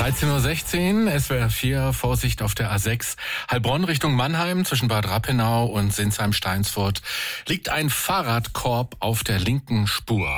13:16 Uhr, SWR 4, Vorsicht auf der A6. Heilbronn Richtung Mannheim zwischen Bad Rappenau und Sinsheim-Steinsfurt liegt ein Fahrradkorb auf der linken Spur.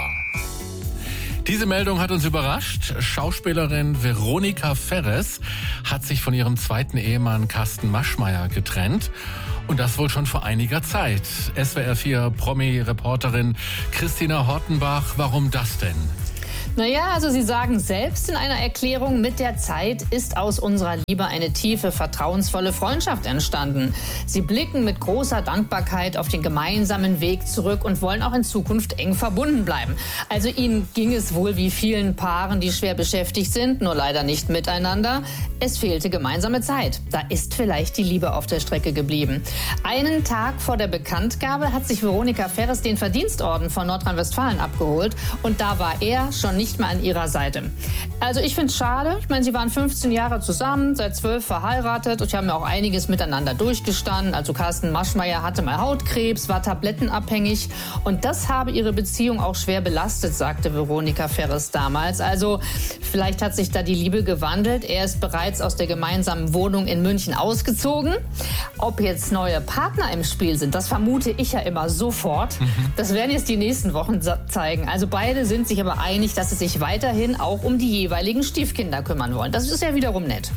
Diese Meldung hat uns überrascht. Schauspielerin Veronika Ferres hat sich von ihrem zweiten Ehemann Carsten Maschmeyer getrennt. Und das wohl schon vor einiger Zeit. SWR 4 Promi-Reporterin Christina Hortenbach, warum das denn? Naja, also Sie sagen selbst in einer Erklärung, mit der Zeit ist aus unserer Liebe eine tiefe, vertrauensvolle Freundschaft entstanden. Sie blicken mit großer Dankbarkeit auf den gemeinsamen Weg zurück und wollen auch in Zukunft eng verbunden bleiben. Also Ihnen ging es wohl wie vielen Paaren, die schwer beschäftigt sind, nur leider nicht miteinander. Es fehlte gemeinsame Zeit. Da ist vielleicht die Liebe auf der Strecke geblieben. Einen Tag vor der Bekanntgabe hat sich Veronika Ferres den Verdienstorden von Nordrhein-Westfalen abgeholt. Und da war er schon nicht mehr an ihrer Seite. Also ich finde es schade. Ich meine, sie waren 15 Jahre zusammen, seit 12 verheiratet und sie haben ja auch einiges miteinander durchgestanden. Also Carsten Maschmeyer hatte mal Hautkrebs, war tablettenabhängig und das habe ihre Beziehung auch schwer belastet, sagte Veronika Ferres damals. Also vielleicht hat sich da die Liebe gewandelt. Er ist bereits aus der gemeinsamen Wohnung in München ausgezogen. Ob jetzt neue Partner im Spiel sind, das vermute ich ja immer sofort. Das werden jetzt die nächsten Wochen zeigen. Also beide sind sich aber einig, dass sie sich weiterhin auch um die jeweiligen Stiefkinder kümmern wollen. Das ist ja wiederum nett.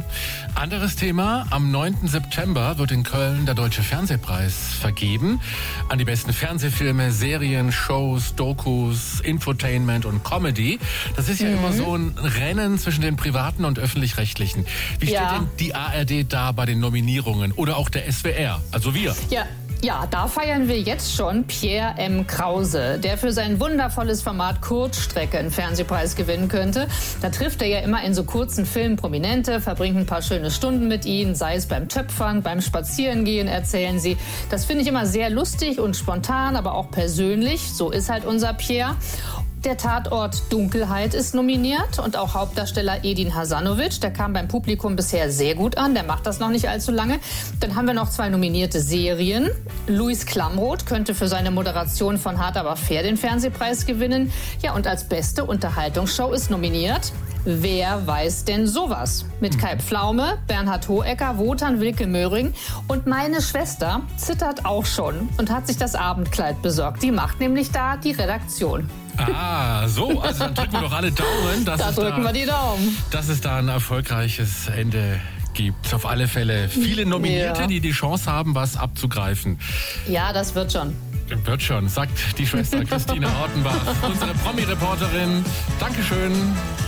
Anderes Thema. Am 9. September wird in Köln der Deutsche Fernsehpreis vergeben. An die besten Fernsehfilme, Serien, Shows, Dokus, Infotainment und Comedy. Das ist ja immer so ein Rennen zwischen den privaten und öffentlich-rechtlichen. Wie steht denn die ARD da bei den Nominierungen? Oder auch der SWR, also wir? Ja, da feiern wir jetzt schon Pierre M. Krause, der für sein wundervolles Format Kurzstrecke einen Fernsehpreis gewinnen könnte. Da trifft er ja immer in so kurzen Filmen Prominente, verbringt ein paar schöne Stunden mit ihnen, sei es beim Töpfern, beim Spazierengehen, erzählen sie. Das finde ich immer sehr lustig und spontan, aber auch persönlich. So ist halt unser Pierre. Der Tatort Dunkelheit ist nominiert und auch Hauptdarsteller Edin Hasanovic. Der kam beim Publikum bisher sehr gut an, der macht das noch nicht allzu lange. Dann haben wir noch 2 nominierte Serien. Luis Klamroth könnte für seine Moderation von Hart aber fair den Fernsehpreis gewinnen. Ja, und als beste Unterhaltungsshow ist nominiert Wer weiß denn sowas? Mit Kai Pflaume, Bernhard Hohecker, Wotan Wilke Möhring und meine Schwester zittert auch schon und hat sich das Abendkleid besorgt. Die macht nämlich da die Redaktion. Ah, so, also dann drücken wir doch alle Daumen. Da drücken wir die Daumen. Dass es da ein erfolgreiches Ende gibt. Auf alle Fälle viele Nominierte, die die Chance haben, was abzugreifen. Ja, das wird schon. Wird schon, sagt die Schwester Christina Hortenbach, unsere Promi-Reporterin. Dankeschön.